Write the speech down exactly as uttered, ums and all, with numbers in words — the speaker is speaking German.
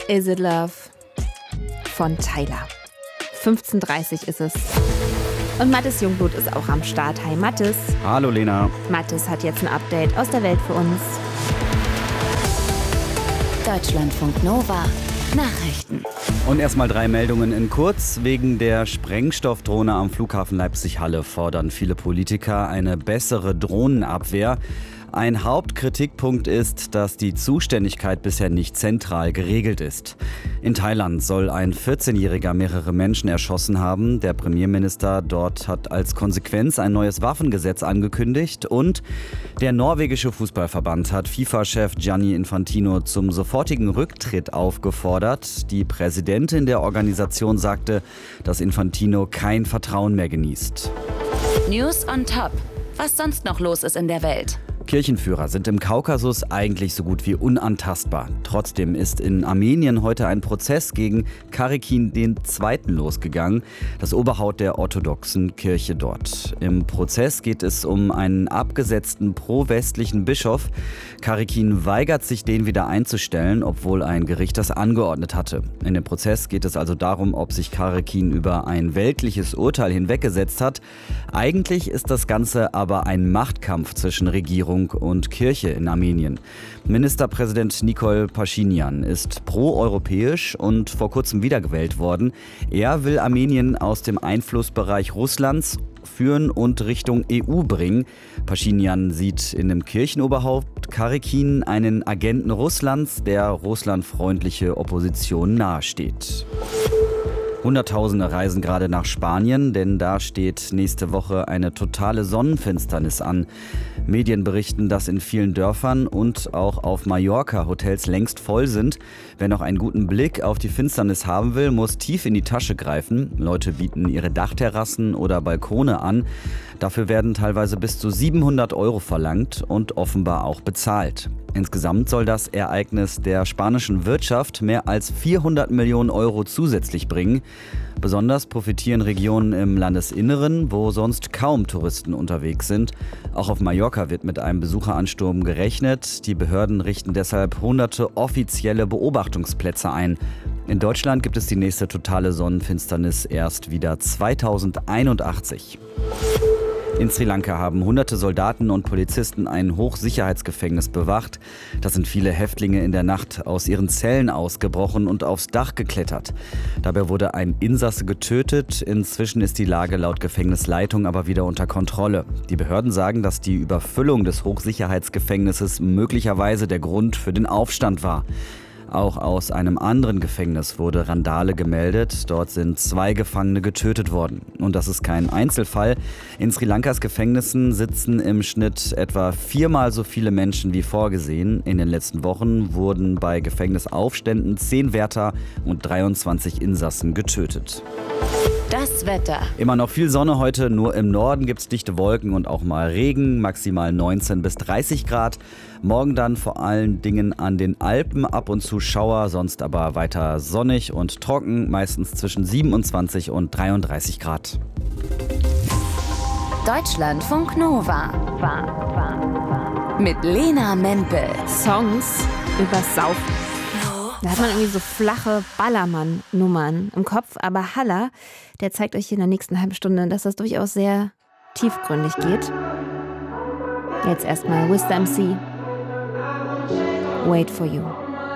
Is It Love von Tyler. fünfzehn Uhr dreißig ist es. Und Mathis Jungblut ist auch am Start. Hi Mathis. Hallo Lena. Mathis hat jetzt ein Update aus der Welt für uns. Deutschlandfunk Nova. Nachrichten. Und erstmal drei Meldungen in kurz. Wegen der Sprengstoffdrohne am Flughafen Leipzig-Halle fordern viele Politiker eine bessere Drohnenabwehr. Ein Hauptkritikpunkt ist, dass die Zuständigkeit bisher nicht zentral geregelt ist. In Thailand soll ein vierzehnjähriger mehrere Menschen erschossen haben. Der Premierminister dort hat als Konsequenz ein neues Waffengesetz angekündigt. Und der norwegische Fußballverband hat FIFA-Chef Gianni Infantino zum sofortigen Rücktritt aufgefordert. Die Präsidentin der Organisation sagte, dass Infantino kein Vertrauen mehr genießt. News on Top. Was sonst noch los ist in der Welt? Kirchenführer sind im Kaukasus eigentlich so gut wie unantastbar. Trotzdem ist in Armenien heute ein Prozess gegen Karikin den Zweiten losgegangen, das Oberhaupt der orthodoxen Kirche dort. Im Prozess geht es um einen abgesetzten pro-westlichen Bischof. Karikin weigert sich, den wieder einzustellen, obwohl ein Gericht das angeordnet hatte. In dem Prozess geht es also darum, ob sich Karikin über ein weltliches Urteil hinweggesetzt hat. Eigentlich ist das Ganze aber ein Machtkampf zwischen Regierung und Kirche in Armenien. Ministerpräsident Nikol Paschinjan ist pro-europäisch und vor kurzem wiedergewählt worden. Er will Armenien aus dem Einflussbereich Russlands führen und Richtung E U bringen. Paschinjan sieht in dem Kirchenoberhaupt Karikin einen Agenten Russlands, der russlandfreundliche Opposition nahesteht. Hunderttausende reisen gerade nach Spanien, denn da steht nächste Woche eine totale Sonnenfinsternis an. Medien berichten, dass in vielen Dörfern und auch auf Mallorca Hotels längst voll sind. Wer noch einen guten Blick auf die Finsternis haben will, muss tief in die Tasche greifen. Leute bieten ihre Dachterrassen oder Balkone an. Dafür werden teilweise bis zu siebenhundert Euro verlangt und offenbar auch bezahlt. Insgesamt soll das Ereignis der spanischen Wirtschaft mehr als vierhundert Millionen Euro zusätzlich bringen. Besonders profitieren Regionen im Landesinneren, wo sonst kaum Touristen unterwegs sind. Auch auf Mallorca wird mit einem Besucheransturm gerechnet. Die Behörden richten deshalb hunderte offizielle Beobachtungsplätze ein. In Deutschland gibt es die nächste totale Sonnenfinsternis erst wieder zweitausendeinundachtzig. In Sri Lanka haben hunderte Soldaten und Polizisten ein Hochsicherheitsgefängnis bewacht. Da sind viele Häftlinge in der Nacht aus ihren Zellen ausgebrochen und aufs Dach geklettert. Dabei wurde ein Insasse getötet. Inzwischen ist die Lage laut Gefängnisleitung aber wieder unter Kontrolle. Die Behörden sagen, dass die Überfüllung des Hochsicherheitsgefängnisses möglicherweise der Grund für den Aufstand war. Auch aus einem anderen Gefängnis wurde Randale gemeldet. Dort sind zwei Gefangene getötet worden. Und das ist kein Einzelfall. In Sri Lankas Gefängnissen sitzen im Schnitt etwa viermal so viele Menschen wie vorgesehen. In den letzten Wochen wurden bei Gefängnisaufständen zehn Wärter und dreiundzwanzig Insassen getötet. Das Wetter. Immer noch viel Sonne heute, nur im Norden gibt es dichte Wolken und auch mal Regen, maximal neunzehn bis dreißig Grad. Morgen dann vor allen Dingen an den Alpen ab und zu Schauer, sonst aber weiter sonnig und trocken, meistens zwischen siebenundzwanzig und dreiunddreißig Grad. Deutschlandfunk Nova. Mit Lena Mempel. Songs übers Saufen. Da hat man irgendwie so flache Ballermann-Nummern im Kopf, aber Halla, der zeigt euch in der nächsten halben Stunde, dass das durchaus sehr tiefgründig geht. Jetzt erstmal Wiz M C. Wait for You.